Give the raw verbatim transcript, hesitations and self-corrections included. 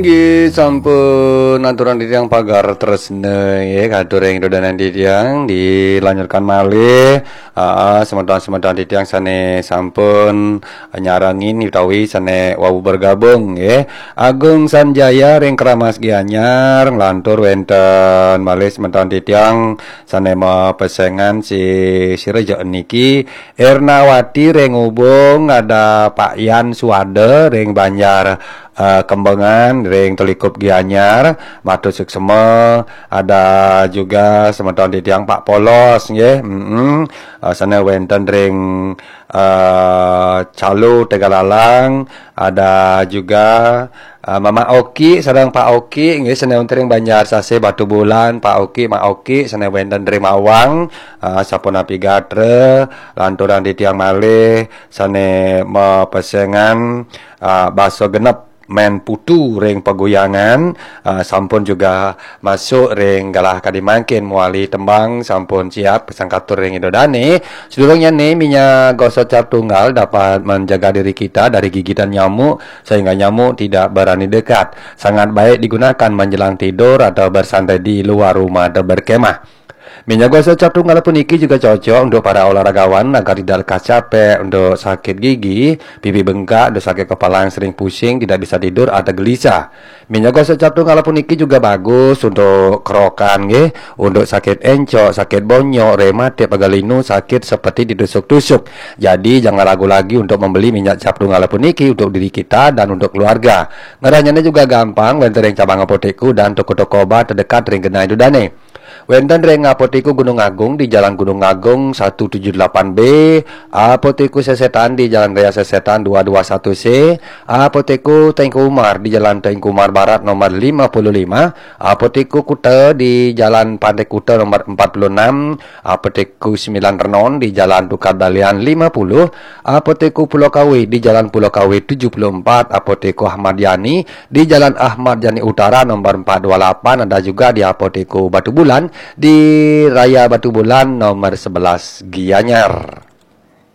Gi sampun aturan yang pagar terus ya kadur yang dodanan yang dilanjutkan malih uh, semeton-semeton yang sane sampun nyarangin utawi sane wau bergabung ya Agung Sanjaya ring Keramas Gianyar nglantur wenten malih semeton yang sane mau pesengan si sirejo niki Ernawati ring hubung ada Pak Yan Suwade ring Banjar Uh, Kembangan ring Telikup Gianyar Matu Suksema ada juga semeton tiang Pak Polos nggih mm -hmm. uh, sana wenten ring uh, Calu Tegalalang ada juga uh, Mama Oki sareng Pak Oki nggih sana wenten ring Banjar Sase Batu Bulan Pak Oki Mak Oki sana wenten ring Mawang uh, sapuna pigatre lanturan di tiang malih sane mepesengan uh, baso genep men putu ring pegoyangan uh, sampun juga masuk ring galah kadimangkin muali tembang sampun siap pesangkatur ring idodane sedulurnya nih minyak gosok cap tunggal dapat menjaga diri kita dari gigitan nyamuk sehingga nyamuk tidak berani dekat, sangat baik digunakan menjelang tidur atau bersantai di luar rumah atau berkemah. Minyak gosok cap tunggal puniki juga cocok untuk para olahragawan agar tidak lekas capek, untuk sakit gigi, pipi bengkak, untuk sakit kepala yang sering pusing, tidak bisa tidur atau gelisah. Minyak gosok cap tunggal puniki juga bagus untuk kerokan, nggih, untuk sakit encok, sakit bonyok, rematik, pegalinu, sakit seperti ditusuk-tusuk. Jadi jangan ragu lagi untuk membeli minyak cap tunggal puniki untuk diri kita dan untuk keluarga. Ngeranyanya juga gampang, wenten ring cabang apotekku dan toko-toko obat terdekat ring Genai Dudane. Wenten ring apoteku Gunung Agung di Jalan Gunung Agung seratus tujuh puluh delapan B, apoteku Sesetan di Jalan Raya Sesetan dua dua satu C, apoteku Tengku Umar di Jalan Tengku Umar Barat nomor lima puluh lima, apoteku Kute di Jalan Pantai Kute nomor empat puluh enam, apoteku Sembilan Renon di Jalan Tukar Dalian lima puluh, apoteku Pulau Kawi di Jalan Pulau Kawi tujuh puluh empat, apoteku Ahmad Yani di Jalan Ahmad Yani Utara nomor empat dua delapan, ada juga di apoteku Batu Bulan di Raya Batu Bulan nomor sebelas Gianyar.